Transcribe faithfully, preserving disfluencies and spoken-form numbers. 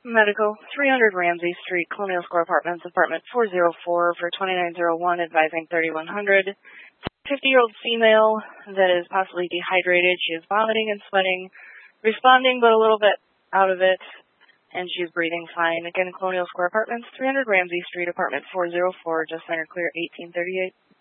Medical, three hundred Ramsey Street, Colonial Square Apartments, apartment four oh four for twenty-nine oh one, advising thirty-one hundred. fifty-year-old female that is possibly dehydrated. She is vomiting and sweating, responding but a little bit out of it, and she's breathing fine. Again, Colonial Square Apartments, three hundred Ramsey Street, apartment four oh four, just center clear, eighteen thirty-eight.